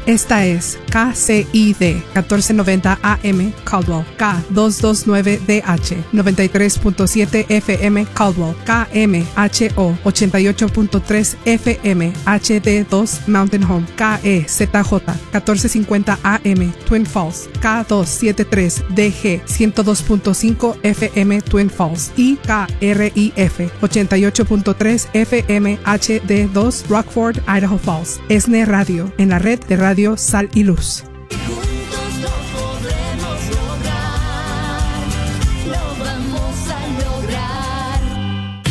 Esta es KCID 1490 AM Caldwell, K229DH 93.7 FM Caldwell, KMHO 88.3 FM HD2 Mountain Home, KEZJ 1450 AM Twin Falls, K273DG 102.5 FM Twin Falls y KRIF 88.3 FM HD2 Rockford, Idaho Falls. ESNE Radio, en la red de Radio Sal y Luz. Juntos lo podremos lograr, lo vamos a lograr.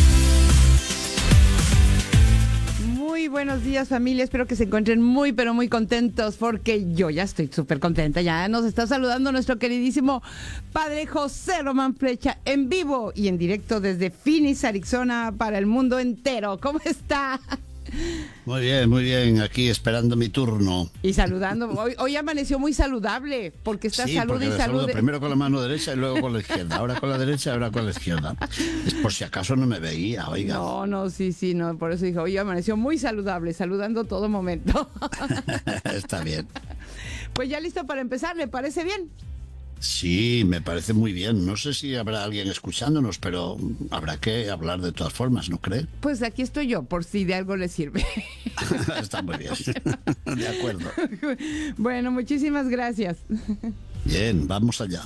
Muy buenos días, familia. Espero que se encuentren muy, pero muy contentos, porque yo ya estoy súper contenta. Ya nos está saludando nuestro queridísimo Padre José Román Flecha en vivo y en directo desde Phoenix, Arizona, para el mundo entero. ¿Cómo está? Muy bien, aquí esperando mi turno. Y saludando, hoy amaneció muy saludable, porque está salud y salud. Primero con la mano derecha y luego con la izquierda. Ahora con la derecha, ahora con la izquierda. Es por si acaso no me veía, oiga. No, sí, no, por eso dijo, hoy amaneció muy saludable, saludando todo momento. Está bien. Pues ya listo para empezar, ¿le parece bien? Sí, me parece muy bien. No sé si habrá alguien escuchándonos, pero habrá que hablar de todas formas, ¿no cree? Pues aquí estoy yo, por si de algo le sirve. Está muy bien. De acuerdo. Bueno, muchísimas gracias. Bien, vamos allá.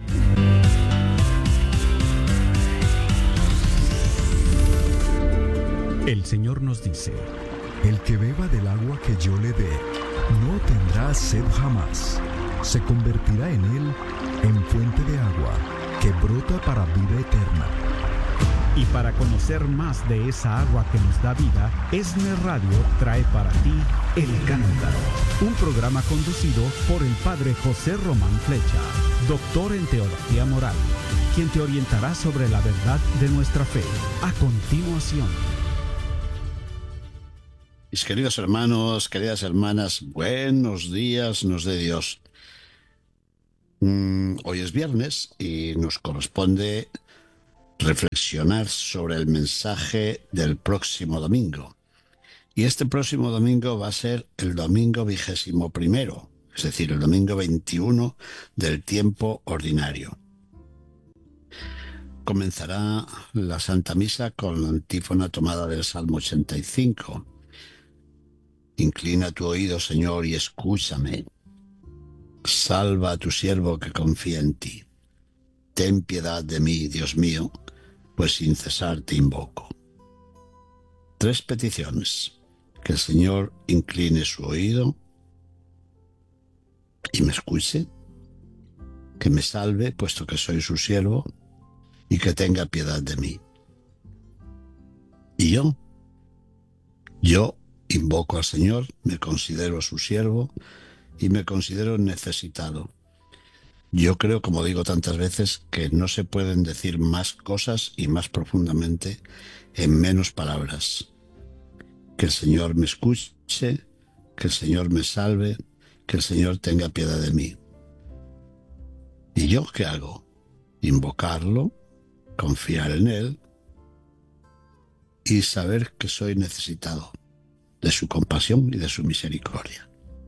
El Señor nos dice: el que beba del agua que yo le dé, no tendrá sed jamás. Se convertirá en él en fuente de agua que brota para vida eterna. Y para conocer más de esa agua que nos da vida, ESNE Radio trae para ti El Cántaro, un programa conducido por el Padre José Román Flecha, doctor en Teología Moral, quien te orientará sobre la verdad de nuestra fe. A continuación. Mis queridos hermanos, queridas hermanas, buenos días nos dé Dios. Hoy es viernes y nos corresponde reflexionar sobre el mensaje del próximo domingo. Y este próximo domingo va a ser el domingo 21º, es decir, el domingo 21 del tiempo ordinario. Comenzará la Santa Misa con la antífona tomada del Salmo 85. Inclina tu oído, Señor, y escúchame. Salva a tu siervo que confía en ti. Ten piedad de mí, Dios mío, pues sin cesar te invoco. 3 peticiones: que el Señor incline su oído y me escuche, que me salve, puesto que soy su siervo, y que tenga piedad de mí. Y yo invoco al Señor, me considero su siervo y me considero necesitado. Yo creo, como digo tantas veces, que no se pueden decir más cosas y más profundamente en menos palabras. Que el Señor me escuche, que el Señor me salve, que el Señor tenga piedad de mí. ¿Y yo qué hago? Invocarlo, confiar en Él y saber que soy necesitado de su compasión y de su misericordia.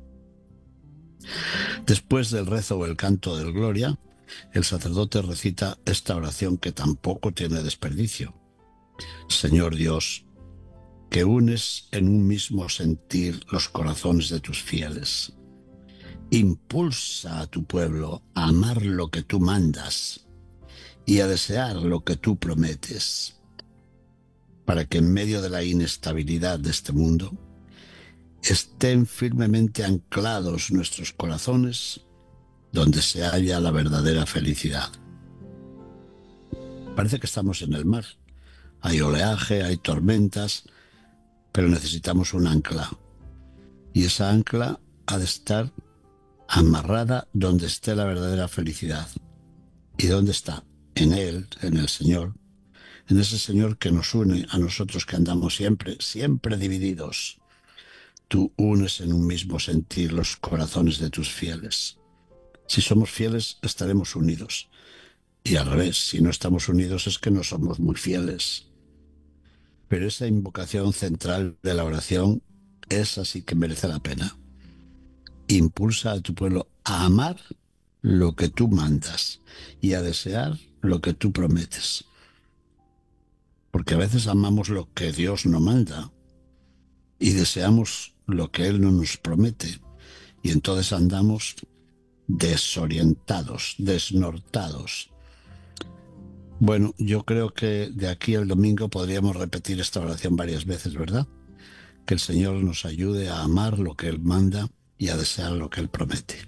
Después del rezo o el canto del Gloria, el sacerdote recita esta oración que tampoco tiene desperdicio. Señor Dios, que unes en un mismo sentir los corazones de tus fieles, impulsa a tu pueblo a amar lo que tú mandas y a desear lo que tú prometes, para que en medio de la inestabilidad de este mundo estén firmemente anclados nuestros corazones donde se halla la verdadera felicidad. Parece que estamos en el mar. Hay oleaje, hay tormentas, pero necesitamos un ancla. Y esa ancla ha de estar amarrada donde esté la verdadera felicidad. ¿Y dónde está? En Él, en el Señor. En ese Señor que nos une a nosotros que andamos siempre divididos. Tú unes en un mismo sentir los corazones de tus fieles. Si somos fieles, estaremos unidos. Y al revés, si no estamos unidos es que no somos muy fieles. Pero esa invocación central de la oración, esa sí que merece la pena. impulsa a tu pueblo a amar lo que tú mandas y a desear lo que tú prometes. Porque a veces amamos lo que Dios no manda y deseamos lo que Él no nos promete. Y entonces andamos desorientados, desnortados. Bueno, yo creo que de aquí al domingo podríamos repetir esta oración varias veces, ¿verdad? Que el Señor nos ayude a amar lo que Él manda y a desear lo que Él promete.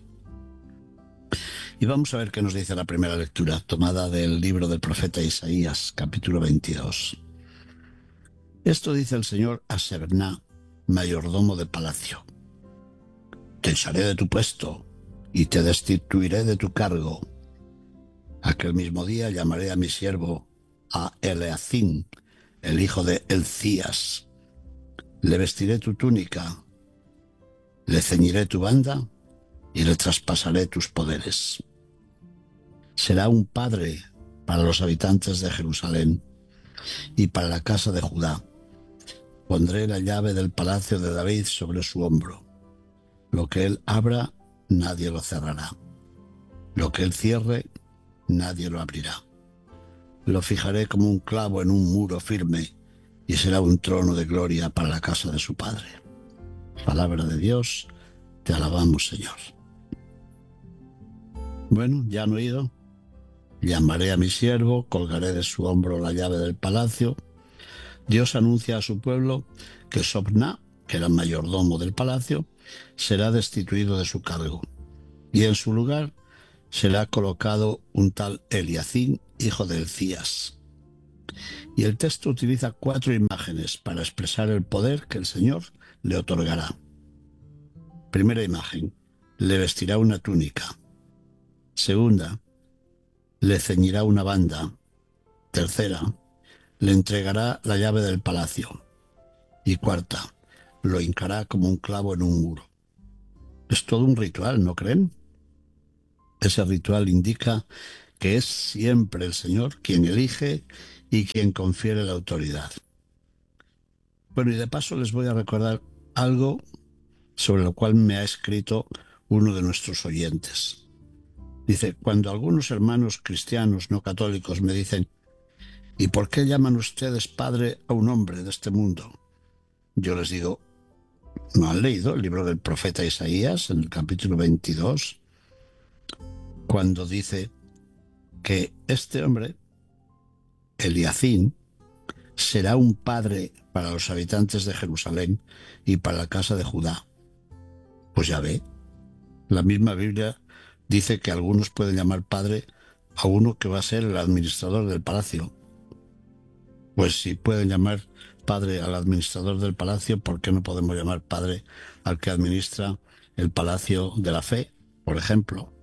Y vamos a ver qué nos dice la primera lectura, tomada del libro del profeta Isaías, capítulo 22. Esto dice el Señor a Sebna, mayordomo de palacio. Te echaré de tu puesto y te destituiré de tu cargo. Aquel mismo día llamaré a mi siervo, a Eleazín, el hijo de Elcías. Le vestiré tu túnica, le ceñiré tu banda y le traspasaré tus poderes. Será un padre para los habitantes de Jerusalén y para la casa de Judá. Pondré la llave del palacio de David sobre su hombro. Lo que él abra, nadie lo cerrará. Lo que él cierre, nadie lo abrirá. Lo fijaré como un clavo en un muro firme y será un trono de gloria para la casa de su padre. Palabra de Dios, te alabamos, Señor. Bueno, ya han oído. Llamaré a mi siervo, colgaré de su hombro la llave del palacio. Dios anuncia a su pueblo que Sobná, que era mayordomo del palacio, será destituido de su cargo, y en su lugar será colocado un tal Eliacín, hijo de Elcías. Y el texto utiliza 4 imágenes para expresar el poder que el Señor le otorgará. Primera imagen, le vestirá una túnica. Segunda, le ceñirá una banda. Tercera, le entregará la llave del palacio. Y cuarta, lo hincará como un clavo en un muro. Es todo un ritual, ¿no creen? Ese ritual indica que es siempre el Señor quien elige y quien confiere la autoridad. Bueno, y de paso les voy a recordar algo sobre lo cual me ha escrito uno de nuestros oyentes. Dice, cuando algunos hermanos cristianos no católicos me dicen, ¿y por qué llaman ustedes padre a un hombre de este mundo? Yo les digo, ¿no han leído el libro del profeta Isaías en el capítulo 22? Cuando dice que este hombre, Eliacín, será un padre para los habitantes de Jerusalén y para la casa de Judá. Pues ya ve, la misma Biblia dice que algunos pueden llamar padre a uno que va a ser el administrador del palacio. Pues si pueden llamar padre al administrador del palacio, ¿por qué no podemos llamar padre al que administra el palacio de la fe, por ejemplo?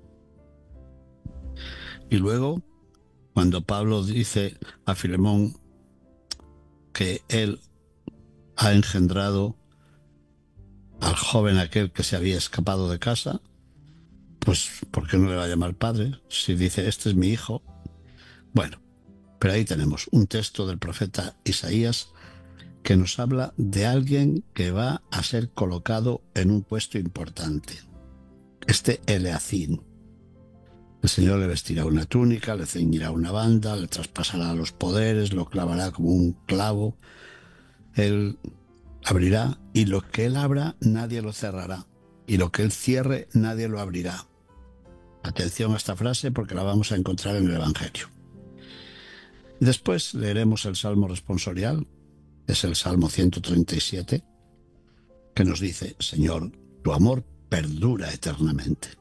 Y luego, cuando Pablo dice a Filemón que él ha engendrado al joven aquel que se había escapado de casa, pues ¿por qué no le va a llamar padre? Si dice, este es mi hijo. Bueno, pero ahí tenemos un texto del profeta Isaías que nos habla de alguien que va a ser colocado en un puesto importante. Este Eleacín. El Señor le vestirá una túnica, le ceñirá una banda, le traspasará los poderes, lo clavará como un clavo. Él abrirá, y lo que él abra, nadie lo cerrará. Y lo que él cierre, nadie lo abrirá. Atención a esta frase porque la vamos a encontrar en el Evangelio. Después leeremos el Salmo responsorial, es el Salmo 137, que nos dice, Señor, tu amor perdura eternamente.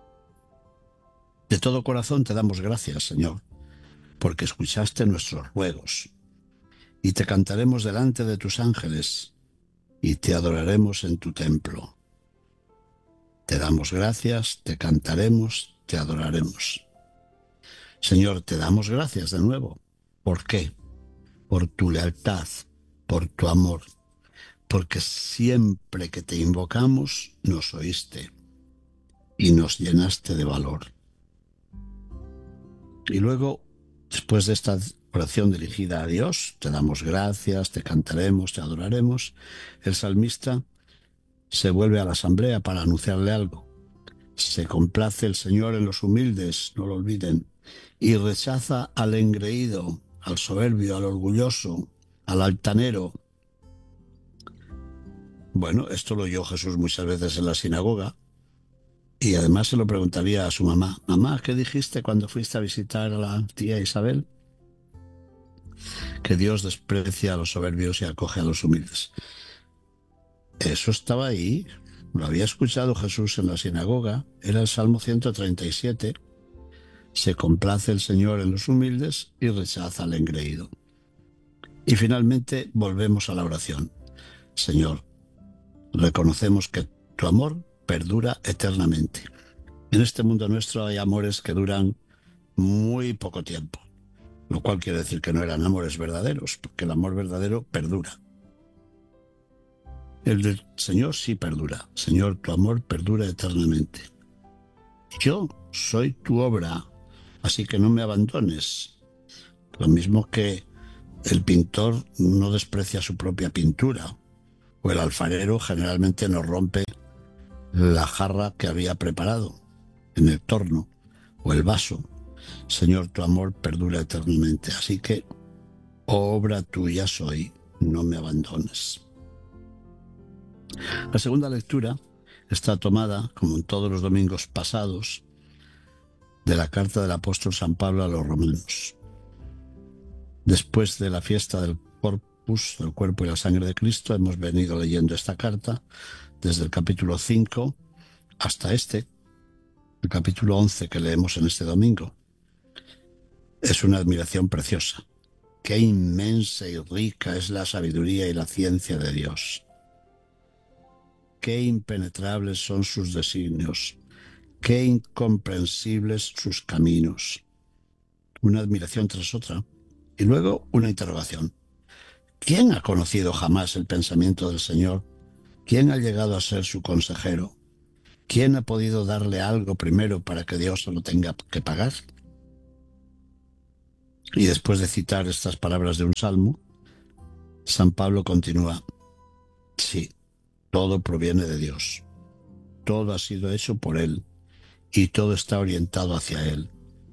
De todo corazón te damos gracias, Señor, porque escuchaste nuestros ruegos, y te cantaremos delante de tus ángeles, y te adoraremos en tu templo. Te damos gracias, te cantaremos, te adoraremos. Señor, te damos gracias de nuevo. ¿Por qué? Por tu lealtad, por tu amor, porque siempre que te invocamos nos oíste y nos llenaste de valor. Y luego, después de esta oración dirigida a Dios, te damos gracias, te cantaremos, te adoraremos, el salmista se vuelve a la asamblea para anunciarle algo. Se complace el Señor en los humildes, no lo olviden, y rechaza al engreído, al soberbio, al orgulloso, al altanero. Bueno, esto lo oyó Jesús muchas veces en la sinagoga y además se lo preguntaría a su mamá. Mamá, ¿qué dijiste cuando fuiste a visitar a la tía Isabel? Que Dios desprecia a los soberbios y acoge a los humildes. Eso estaba ahí, lo había escuchado Jesús en la sinagoga, era el Salmo 137. Se complace el Señor en los humildes y rechaza al engreído. Y finalmente volvemos a la oración. Señor, reconocemos que tu amor perdura eternamente. En este mundo nuestro hay amores que duran muy poco tiempo, lo cual quiere decir que no eran amores verdaderos, porque el amor verdadero perdura. El del Señor sí perdura. Señor, tu amor perdura eternamente. Yo soy tu obra, así que no me abandones. Lo mismo que el pintor no desprecia su propia pintura, o el alfarero generalmente no rompe la jarra que había preparado en el torno, o el vaso. Señor, tu amor perdura eternamente, así que obra tuya soy, no me abandones. La segunda lectura está tomada, como en todos los domingos pasados, de la carta del apóstol San Pablo a los romanos. Después de la fiesta del Corpus, del cuerpo y la sangre de Cristo, hemos venido leyendo esta carta desde el capítulo 5 hasta el capítulo 11 que leemos en este domingo. Es una admiración preciosa. Qué inmensa y rica es la sabiduría y la ciencia de Dios. Qué impenetrables son sus designios. Qué incomprensibles sus caminos. Una admiración tras otra. Y luego una interrogación. ¿Quién ha conocido jamás el pensamiento del Señor? ¿Quién ha llegado a ser su consejero? ¿Quién ha podido darle algo primero para que Dios se lo tenga que pagar? Y después de citar estas palabras de un salmo, San Pablo continúa. Sí, todo proviene de Dios. Todo ha sido hecho por Él y todo está orientado hacia Él.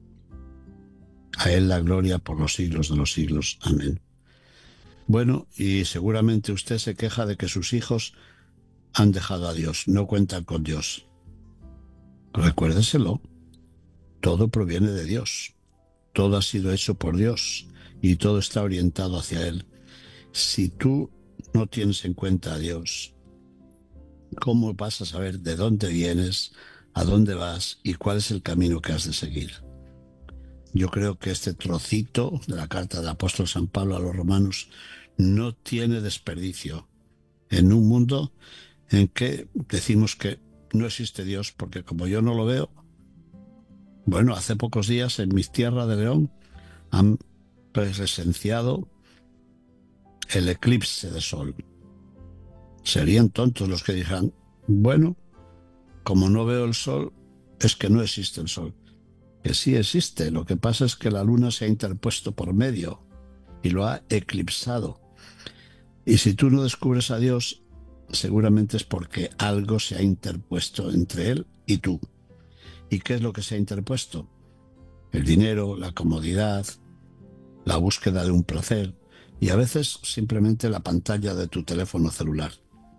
A Él la gloria por los siglos de los siglos. Amén. Bueno, y seguramente usted se queja de que sus hijos han dejado a Dios, no cuentan con Dios. Recuérdeselo, todo proviene de Dios, todo ha sido hecho por Dios y todo está orientado hacia Él. Si tú no tienes en cuenta a Dios, ¿cómo vas a saber de dónde vienes, a dónde vas y cuál es el camino que has de seguir? Yo creo que este trocito de la carta del apóstol San Pablo a los romanos no tiene desperdicio en un mundo en que decimos que no existe Dios, porque como yo no lo veo, bueno, hace pocos días en mi tierra de León han presenciado el eclipse de sol. Serían tontos los que dijeran, bueno, como no veo el sol, es que no existe el sol. Que sí existe, lo que pasa es que la luna se ha interpuesto por medio y lo ha eclipsado. Y si tú no descubres a Dios, seguramente es porque algo se ha interpuesto entre Él y tú. ¿Y qué es lo que se ha interpuesto? El dinero, la comodidad, la búsqueda de un placer y a veces simplemente la pantalla de tu teléfono celular.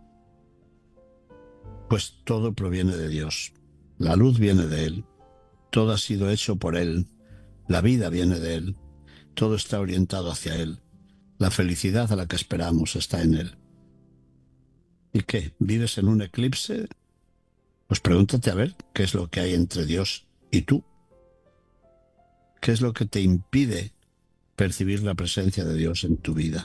Pues todo proviene de Dios. La luz viene de Él. Todo ha sido hecho por Él. La vida viene de Él. Todo está orientado hacia Él. La felicidad a la que esperamos está en Él. ¿Y qué? ¿Vives en un eclipse? Pues pregúntate a ver qué es lo que hay entre Dios y tú. ¿Qué es lo que te impide percibir la presencia de Dios en tu vida?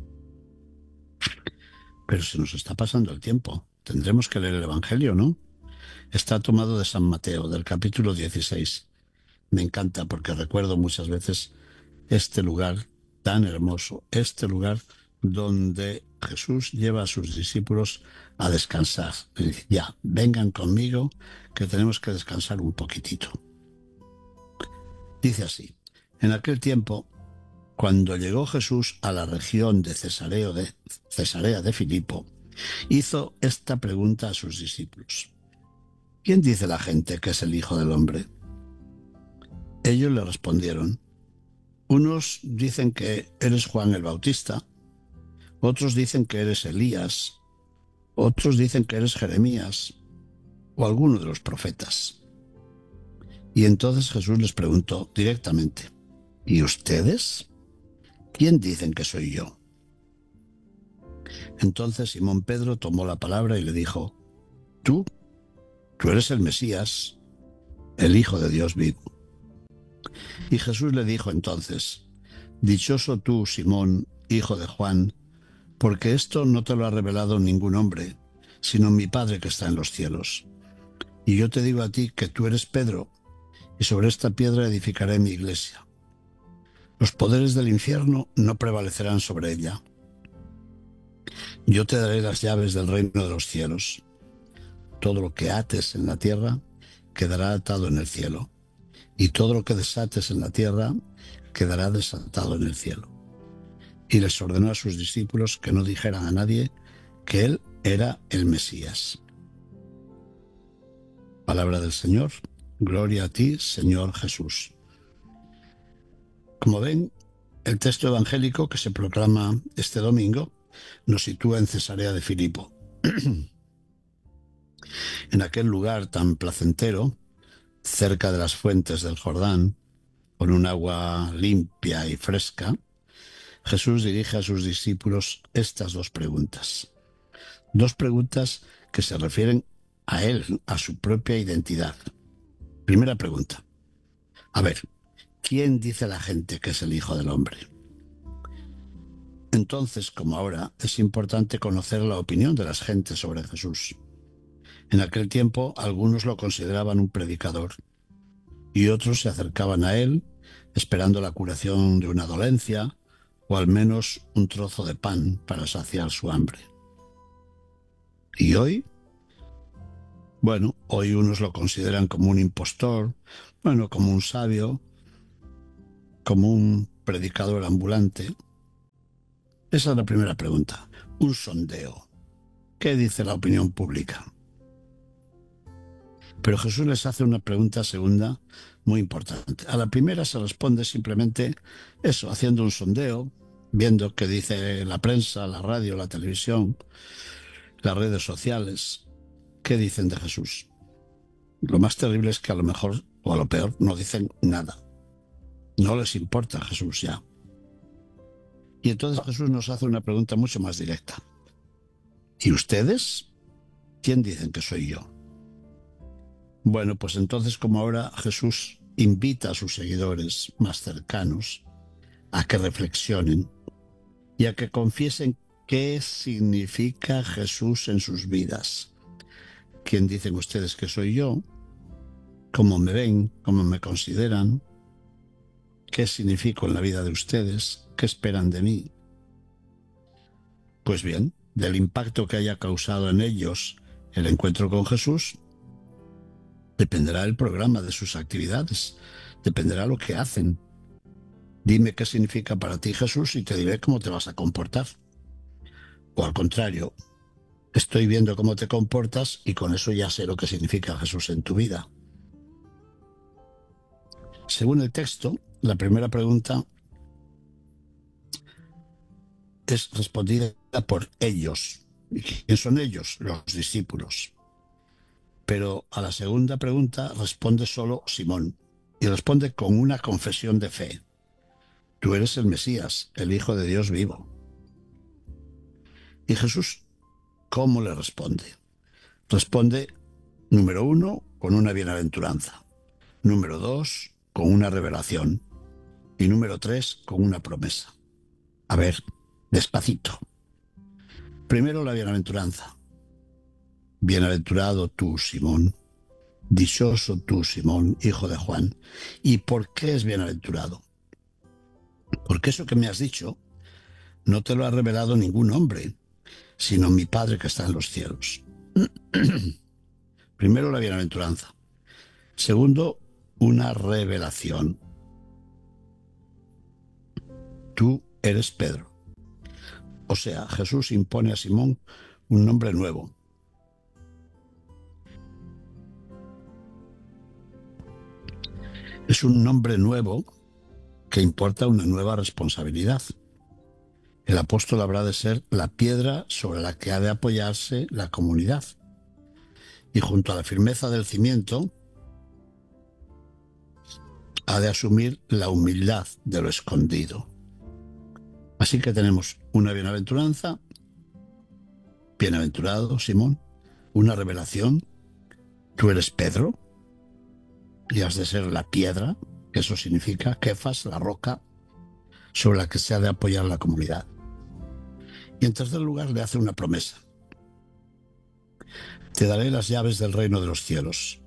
Pero se nos está pasando el tiempo. Tendremos que leer el Evangelio, ¿no? Está tomado de San Mateo, del capítulo 16. Me encanta porque recuerdo muchas veces este lugar tan hermoso, este lugar donde Jesús lleva a sus discípulos a descansar. Y dice, ya, vengan conmigo, que tenemos que descansar un poquitito. Dice así, en aquel tiempo, cuando llegó Jesús a la región de Cesarea de Filipo, hizo esta pregunta a sus discípulos. ¿quién dice la gente que es el Hijo del Hombre? Ellos le respondieron: unos dicen que eres Juan el Bautista, otros dicen que eres Elías, otros dicen que eres Jeremías o alguno de los profetas. Y entonces Jesús les preguntó directamente: ¿y ustedes? ¿Quién dicen que soy yo? Entonces Simón Pedro tomó la palabra y le dijo: Tú eres el Mesías, el Hijo de Dios vivo. Y Jesús le dijo entonces: dichoso tú, Simón, hijo de Juan, porque esto no te lo ha revelado ningún hombre, sino mi Padre que está en los cielos. Y yo te digo a ti que tú eres Pedro, y sobre esta piedra edificaré mi iglesia. Los poderes del infierno no prevalecerán sobre ella. Yo te daré las llaves del reino de los cielos. Todo lo que ates en la tierra quedará atado en el cielo, y todo lo que desates en la tierra quedará desatado en el cielo. Y les ordenó a sus discípulos que no dijeran a nadie que él era el Mesías. Palabra del Señor. Gloria a ti, Señor Jesús. Como ven, el texto evangélico que se proclama este domingo nos sitúa en Cesarea de Filipo. En aquel lugar tan placentero, cerca de las fuentes del Jordán, con un agua limpia y fresca, Jesús dirige a sus discípulos estas dos preguntas. Dos preguntas que se refieren a él, a su propia identidad. Primera pregunta. A ver, ¿quién dice la gente que es el Hijo del Hombre? Entonces, como ahora, es importante conocer la opinión de las gentes sobre Jesús. En aquel tiempo, algunos lo consideraban un predicador y otros se acercaban a él esperando la curación de una dolencia o al menos un trozo de pan para saciar su hambre. ¿Y hoy? Bueno, hoy unos lo consideran como un impostor, como un sabio, como un predicador ambulante. Esa es la primera pregunta. Un sondeo. ¿Qué dice la opinión pública? Pero Jesús les hace una pregunta segunda muy importante. A la primera se responde simplemente eso, haciendo un sondeo, viendo qué dice la prensa, la radio, la televisión, las redes sociales, qué dicen de Jesús. Lo más terrible es que a lo mejor, o a lo peor, no dicen nada. No les importa Jesús ya. Y entonces Jesús nos hace una pregunta mucho más directa. ¿Y ustedes? ¿Quién dicen que soy yo? Bueno, pues entonces, como ahora, Jesús invita a sus seguidores más cercanos a que reflexionen y a que confiesen qué significa Jesús en sus vidas. ¿Quién dicen ustedes que soy yo? ¿Cómo me ven? ¿Cómo me consideran? ¿Qué significo en la vida de ustedes? ¿Qué esperan de mí? Pues bien, del impacto que haya causado en ellos el encuentro con Jesús, dependerá el programa de sus actividades, dependerá lo que hacen. Dime qué significa para ti Jesús y te diré cómo te vas a comportar. O al contrario, estoy viendo cómo te comportas y con eso ya sé lo que significa Jesús en tu vida. Según el texto, la primera pregunta es respondida por ellos. ¿Y quién son ellos? Los discípulos. Pero a la segunda pregunta responde solo Simón, y responde con una confesión de fe. Tú eres el Mesías, el Hijo de Dios vivo. ¿Y Jesús cómo le responde? Responde, número 1, con una bienaventuranza. Número 2, con una revelación. Y número 3, con una promesa. A ver, despacito. Primero la bienaventuranza. Bienaventurado tú, Simón. Dichoso tú, Simón, hijo de Juan. ¿Y por qué es bienaventurado? Porque eso que me has dicho no te lo ha revelado ningún hombre, sino mi Padre que está en los cielos. Primero la bienaventuranza. Segundo, una revelación. Tú eres Pedro. O sea, Jesús impone a Simón un nombre nuevo. Es un nombre nuevo que importa una nueva responsabilidad. El apóstol habrá de ser la piedra sobre la que ha de apoyarse la comunidad. Y junto a la firmeza del cimiento, ha de asumir la humildad de lo escondido. Así que tenemos una bienaventuranza, bienaventurado Simón, una revelación, tú eres Pedro y has de ser la piedra, que eso significa Kefas, la roca, sobre la que se ha de apoyar la comunidad. Y en tercer lugar le hace una promesa. Te daré las llaves del reino de los cielos.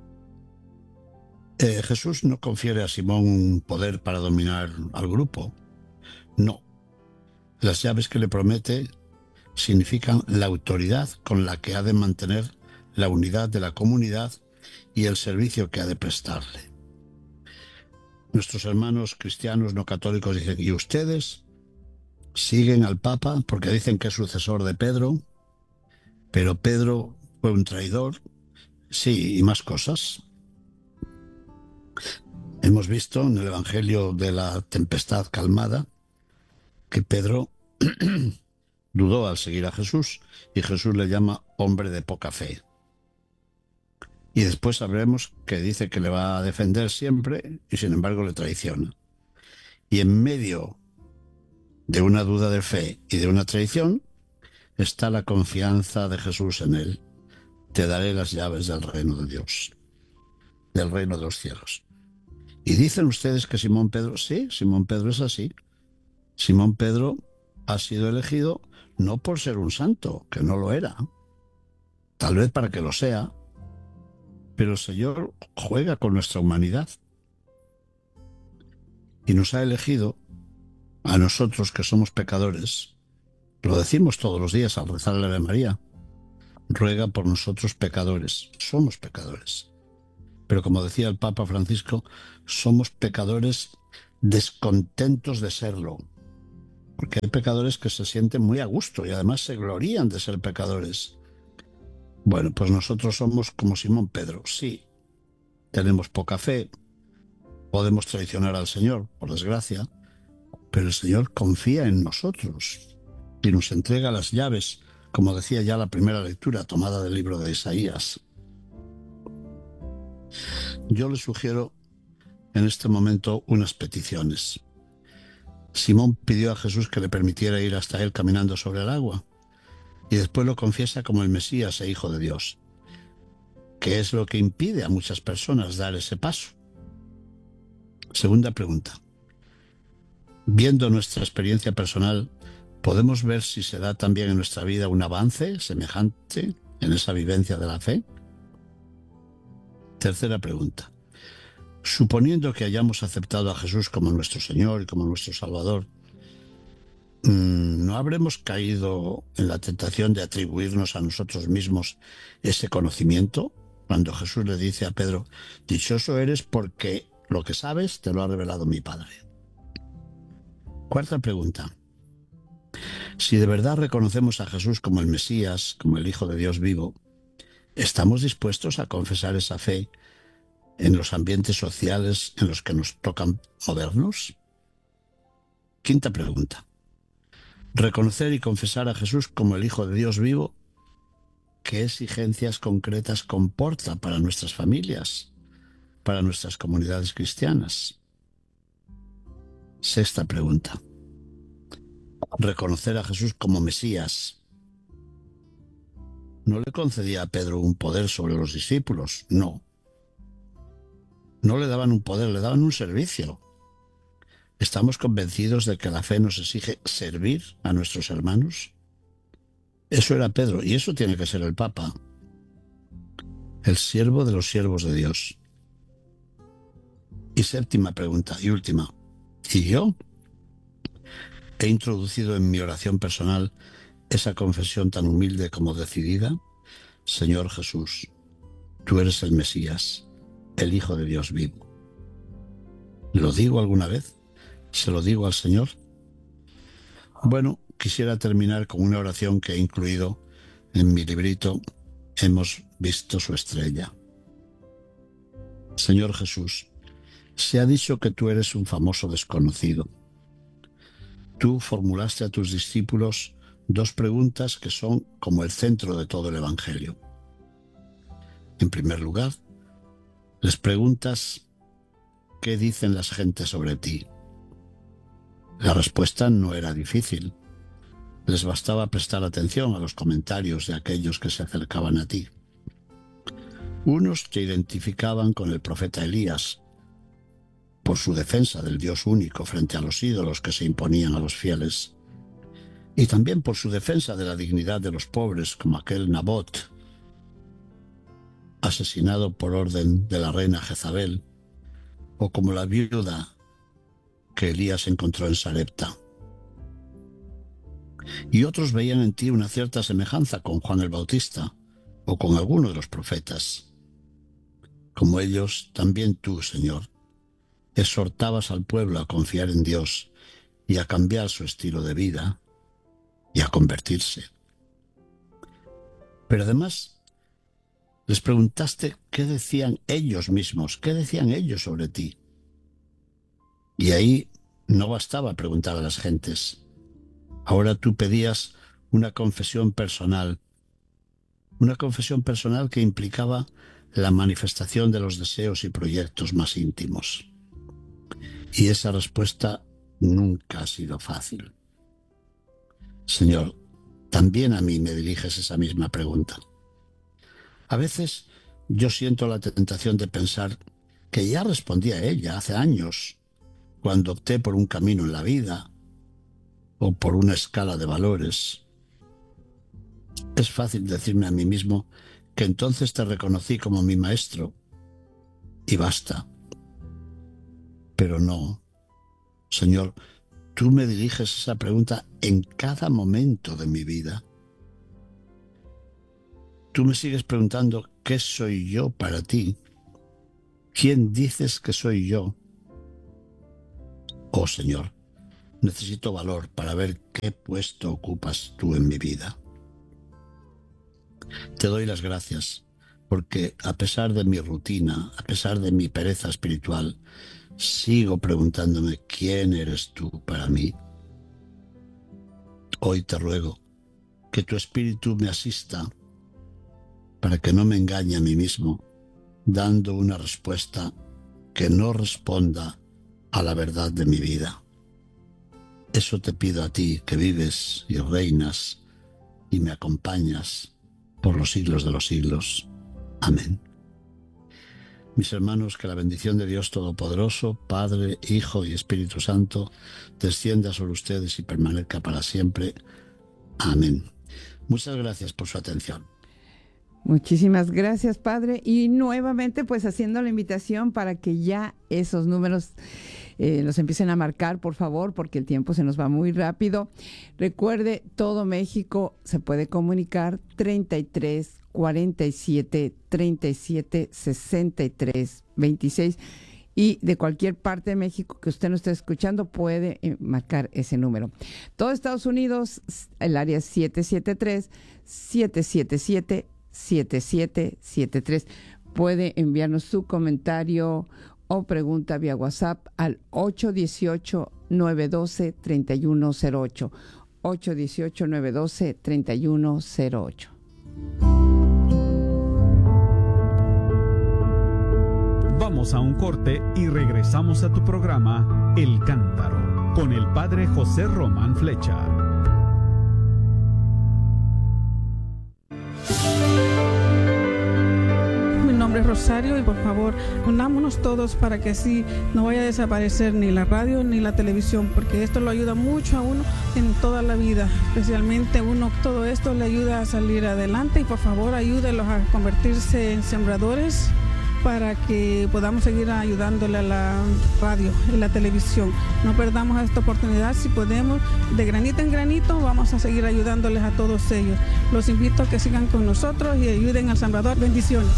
Jesús no confiere a Simón un poder para dominar al grupo. No. Las llaves que le promete significan la autoridad con la que ha de mantener la unidad de la comunidad y el servicio que ha de prestarle. Nuestros hermanos cristianos no católicos dicen, ¿y ustedes siguen al Papa porque dicen que es sucesor de Pedro? Pero Pedro fue un traidor. Sí, y más cosas. Hemos visto en el Evangelio de la tempestad calmada que Pedro dudó al seguir a Jesús y Jesús le llama hombre de poca fe. Y después sabremos que dice que le va a defender siempre y sin embargo le traiciona. Y en medio de una duda de fe y de una traición está la confianza de Jesús en él. Te daré las llaves del reino de Dios, del reino de los cielos. Y dicen ustedes que Simón Pedro, sí, Simón Pedro es así. Simón Pedro ha sido elegido no por ser un santo, que no lo era, tal vez para que lo sea, pero el Señor juega con nuestra humanidad y nos ha elegido a nosotros que somos pecadores. Lo decimos todos los días al rezar la Ave María. Ruega por nosotros pecadores. Somos pecadores. Pero como decía el Papa Francisco, somos pecadores descontentos de serlo. Porque hay pecadores que se sienten muy a gusto y además se glorían de ser pecadores. Bueno, pues nosotros somos como Simón Pedro. Sí, tenemos poca fe, podemos traicionar al Señor, por desgracia, pero el Señor confía en nosotros y nos entrega las llaves, como decía ya la primera lectura tomada del libro de Isaías. Yo le sugiero en este momento unas peticiones. Simón pidió a Jesús que le permitiera ir hasta él caminando sobre el agua y después lo confiesa como el Mesías e Hijo de Dios. ¿Qué es lo que impide a muchas personas dar ese paso? Segunda pregunta. Viendo nuestra experiencia personal, ¿podemos ver si se da también en nuestra vida un avance semejante en esa vivencia de la fe? Tercera pregunta. Suponiendo que hayamos aceptado a Jesús como nuestro Señor y como nuestro Salvador, ¿no habremos caído en la tentación de atribuirnos a nosotros mismos ese conocimiento? Cuando Jesús le dice a Pedro, dichoso eres porque lo que sabes te lo ha revelado mi Padre. Cuarta pregunta. Si de verdad reconocemos a Jesús como el Mesías, como el Hijo de Dios vivo, ¿estamos dispuestos a confesar esa fe en los ambientes sociales en los que nos tocan movernos? Quinta pregunta. Reconocer y confesar a Jesús como el Hijo de Dios vivo, ¿qué exigencias concretas comporta para nuestras familias, para nuestras comunidades cristianas? Sexta pregunta. Reconocer a Jesús como Mesías. ¿No le concedía a Pedro un poder sobre los discípulos? No. No le daban un poder, le daban un servicio. ¿Estamos convencidos de que la fe nos exige servir a nuestros hermanos? Eso era Pedro, y eso tiene que ser el Papa. El siervo de los siervos de Dios. Y séptima pregunta, y última. ¿Y yo? ¿He introducido en mi oración personal esa confesión tan humilde como decidida? Señor Jesús, tú eres el Mesías, el Hijo de Dios vivo. ¿Lo digo alguna vez? ¿Se lo digo al Señor? Bueno, quisiera terminar con una oración que he incluido en mi librito Hemos visto su estrella. Señor Jesús, Se ha dicho que tú eres un famoso desconocido. Tú formulaste a tus discípulos dos preguntas que son como el centro de todo el Evangelio. En primer lugar, les preguntas ¿qué dicen las gentes sobre ti? La respuesta no era difícil. Les bastaba prestar atención a los comentarios de aquellos que se acercaban a ti. Unos te identificaban con el profeta Elías, por su defensa del Dios único frente a los ídolos que se imponían a los fieles, y también por su defensa de la dignidad de los pobres, como aquel Nabot, asesinado por orden de la reina Jezabel, o como la viuda que Elías encontró en Sarepta. Y otros veían en ti una cierta semejanza con Juan el Bautista, o con alguno de los profetas. Como ellos, también tú, Señor, exhortabas al pueblo a confiar en Dios y a cambiar su estilo de vida y a convertirse. Pero además les preguntaste qué decían ellos mismos, qué decían ellos sobre ti. Y ahí no bastaba preguntar a las gentes. Ahora tú pedías una confesión personal que implicaba la manifestación de los deseos y proyectos más íntimos. Y esa respuesta nunca ha sido fácil. Señor, también a mí me diriges esa misma pregunta. A veces yo siento la tentación de pensar que ya respondí a ella hace años, cuando opté por un camino en la vida o por una escala de valores. Es fácil decirme a mí mismo que entonces te reconocí como mi maestro y basta. Pero no, Señor, tú me diriges esa pregunta en cada momento de mi vida. Tú me sigues preguntando ¿qué soy yo para ti? ¿Quién dices que soy yo? Oh Señor, necesito valor para ver qué puesto ocupas tú en mi vida. Te doy las gracias porque a pesar de mi rutina, a pesar de mi pereza espiritual, sigo preguntándome ¿quién eres tú para mí? Hoy te ruego que tu Espíritu me asista para que no me engañe a mí mismo, dando una respuesta que no responda a la verdad de mi vida. Eso te pido a ti, que vives y reinas y me acompañas por los siglos de los siglos. Amén. Mis hermanos, que la bendición de Dios Todopoderoso, Padre, Hijo y Espíritu Santo, descienda sobre ustedes y permanezca para siempre. Amén. Muchas gracias por su atención. Muchísimas gracias, Padre. Y nuevamente, pues haciendo la invitación para que ya esos números los empiecen a marcar, por favor, porque el tiempo se nos va muy rápido. Recuerde, todo México se puede comunicar 33 47 37 63 26. Y de cualquier parte de México que usted no esté escuchando puede marcar ese número. Todo Estados Unidos, el área 773-777-7773. Puede enviarnos su comentario o pregunta vía WhatsApp al 818-912-3108. 818-912-3108. Vamos a un corte y regresamos a tu programa El Cántaro con el Padre José Román Flecha. Mi nombre es Rosario y por favor unámonos todos para que así no vaya a desaparecer ni la radio ni la televisión, porque esto lo ayuda mucho a uno en toda la vida, especialmente uno, todo esto le ayuda a salir adelante y por favor ayúdenlos a convertirse en sembradores para que podamos seguir ayudándole a la radio y la televisión. No perdamos esta oportunidad, si podemos, de granito en granito, vamos a seguir ayudándoles a todos ellos. Los invito a que sigan con nosotros y ayuden al Salvador. Bendiciones.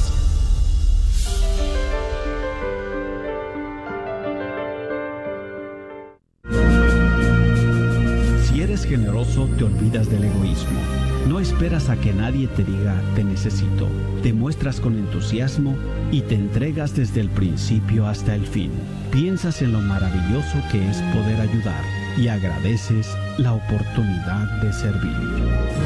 Si eres generoso, te olvidas del egoísmo. No esperas a que nadie te diga te necesito. Te muestras con entusiasmo y te entregas desde el principio hasta el fin. Piensas en lo maravilloso que es poder ayudar y agradeces la oportunidad de servir.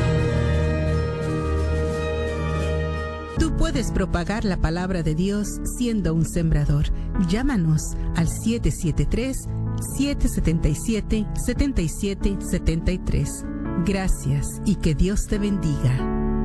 Tú puedes propagar la palabra de Dios siendo un sembrador. Llámanos al 773-777-7773. Gracias y que Dios te bendiga.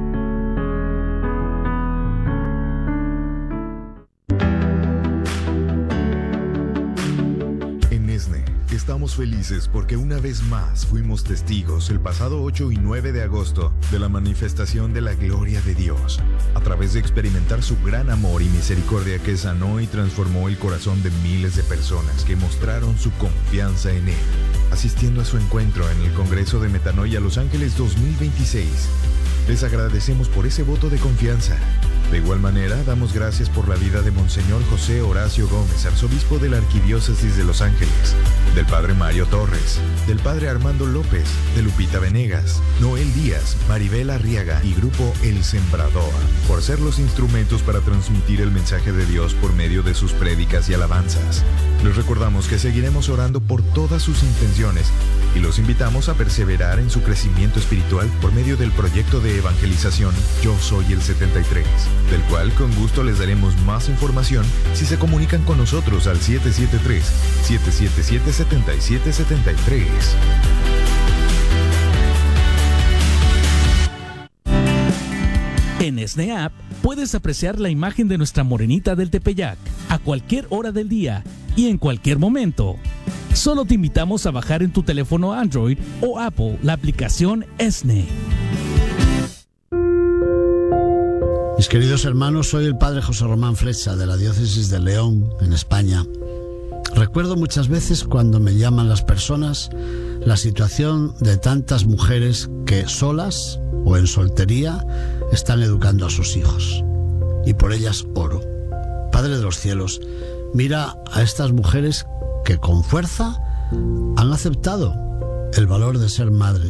En ESNE estamos felices porque una vez más fuimos testigos el pasado 8 y 9 de agosto de la manifestación de la gloria de Dios, a través de experimentar su gran amor y misericordia que sanó y transformó el corazón de miles de personas que mostraron su confianza en Él. Asistiendo a su encuentro en el Congreso de Metanoia Los Ángeles 2026. Les agradecemos por ese voto de confianza. De igual manera, damos gracias por la vida de Monseñor José Horacio Gómez, arzobispo de la Arquidiócesis de Los Ángeles, del Padre Mario Torres, del Padre Armando López, de Lupita Venegas, Noel Díaz, Maribel Arriaga y Grupo El Sembrador, por ser los instrumentos para transmitir el mensaje de Dios por medio de sus prédicas y alabanzas. Les recordamos que seguiremos orando por todas sus intenciones y los invitamos a perseverar en su crecimiento espiritual por medio del proyecto de evangelización Yo Soy el 73, del cual con gusto les daremos más información si se comunican con nosotros al 773-777-7773. En ESNE App puedes apreciar la imagen de nuestra morenita del Tepeyac a cualquier hora del día y en cualquier momento. Solo te invitamos a bajar en tu teléfono Android o Apple la aplicación ESNE. Mis queridos hermanos, soy el Padre José Román Flecha de la Diócesis de León, en España. Recuerdo muchas veces cuando me llaman las personas la situación de tantas mujeres que solas o en soltería están educando a sus hijos. Y por ellas oro. Padre de los cielos, mira a estas mujeres que con fuerza han aceptado el valor de ser madres.